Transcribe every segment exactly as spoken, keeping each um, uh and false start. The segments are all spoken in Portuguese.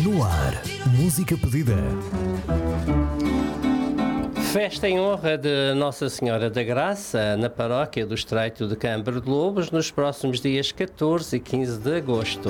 No ar, música pedida. Festa em honra de Nossa Senhora da Graça na paróquia do Estreito de Câmara de Lobos nos próximos dias catorze e quinze de agosto.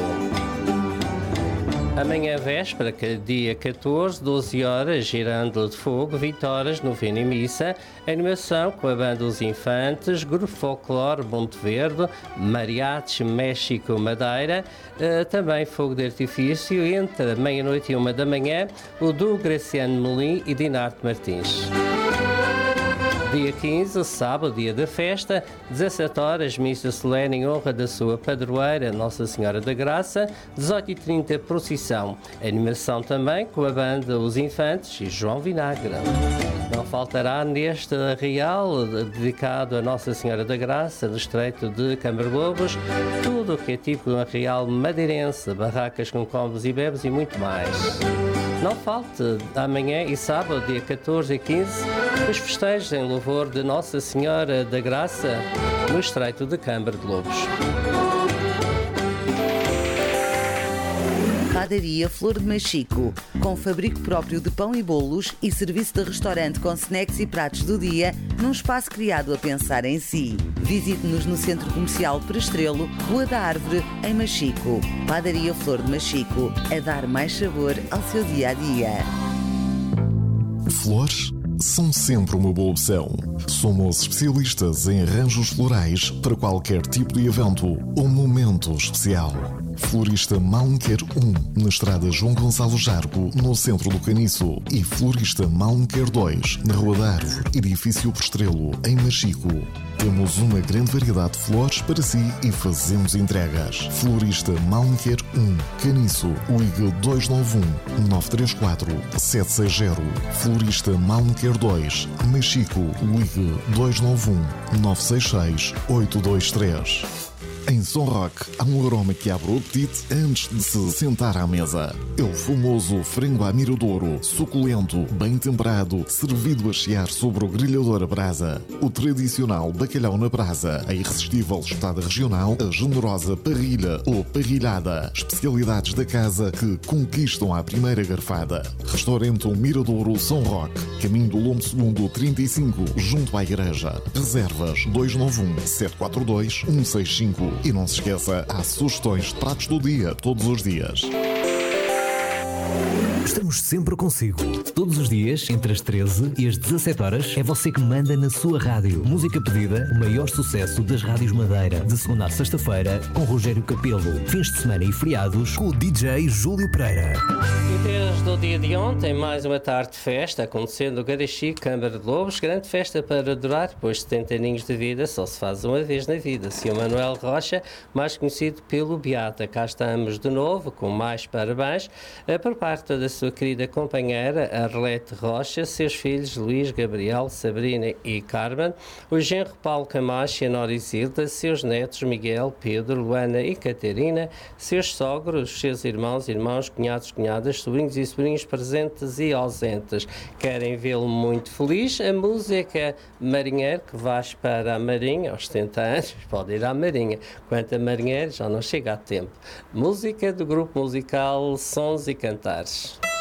Amanhã véspera, dia catorze, doze horas, girando de fogo, vinte horas, novena e missa, animação com a banda Os Infantes, Grupo Folclore Monte Verde, Mariachis México Madeira, uh, também fogo de artifício, entre meia-noite e uma da manhã, o do Graciano Melim e Dinarte Martins. Dia quinze, sábado, dia da festa, dezassete horas, missa solene em honra da sua padroeira, Nossa Senhora da Graça, dezoito e trinta, procissão. Animação também com a banda Os Infantes e João Vinagre. Não faltará neste real dedicado a Nossa Senhora da Graça, do Estreito de Câmara de Lobos, tudo o que é tipo de uma real madeirense, barracas com combos e bebes e muito mais. Não falte amanhã e sábado, dia catorze e quinze, os festejos em louvor de Nossa Senhora da Graça no Estreito de Câmara de Lobos. Padaria Flor de Machico, com fabrico próprio de pão e bolos e serviço de restaurante com snacks e pratos do dia, num espaço criado a pensar em si. Visite-nos no Centro Comercial Prestrelo, Rua da Árvore, em Machico. Padaria Flor de Machico, a dar mais sabor ao seu dia-a-dia. Flores são sempre uma boa opção. Somos especialistas em arranjos florais para qualquer tipo de evento ou momento especial. Florista Malmquer um, na estrada João Gonçalo Jargo, no centro do Caniço, e Florista Malmquer dois, na Rua da Árvore, edifício Prestrelo, em Machico. Temos uma grande variedade de flores para si e fazemos entregas. Florista Malmquer um, Caniço, ligue dois nove um, nove três quatro, sete seis zero. Florista Malmquer dois, Machico, ligue dois nove um, nove seis seis, oito dois três. Em São Roque, há um aroma que abre o apetite antes de se sentar à mesa. É o famoso frango à miradouro, suculento, bem temperado, servido a chiar sobre o grelhador a brasa. O tradicional bacalhau na brasa, a irresistível espetada regional, a generosa parrilha ou parrilhada. Especialidades da casa que conquistam à primeira garfada. Restaurante O Miradouro São Roque, caminho do Lombo Segundo trinta e cinco, junto à igreja. Reservas dois nove um, sete quatro dois, um seis cinco. E não se esqueça, há sugestões de pratos do dia, todos os dias. Estamos sempre consigo. Todos os dias, entre as treze e as dezassete horas, é você que manda na sua rádio. Música pedida, o maior sucesso das rádios Madeira. De segunda a sexta-feira, com Rogério Capelo. Fins de semana e feriados, com o D J Júlio Pereira. E desde o dia de ontem, mais uma tarde de festa, acontecendo no Garaxi, Câmara de Lobos. Grande festa para durar, depois de setenta aninhos de vida, só se faz uma vez na vida. senhor Manuel Rocha, mais conhecido pelo Beata. Cá estamos de novo, com mais parabéns, por parte da sua querida companheira Arlete Rocha, seus filhos Luís, Gabriel, Sabrina e Carmen, o genro Paulo Camacho e a Nora Isilda, seus netos Miguel, Pedro, Luana e Catarina, seus sogros, seus irmãos, irmãos, cunhados, cunhadas, sobrinhos e sobrinhos presentes e ausentes. Querem vê-lo muito feliz. A música Marinheiro, que vais para a Marinha, aos setenta anos, pode ir à Marinha. Quanto a Marinheiro, já não chega a tempo. Música do grupo musical Sons e Cantares.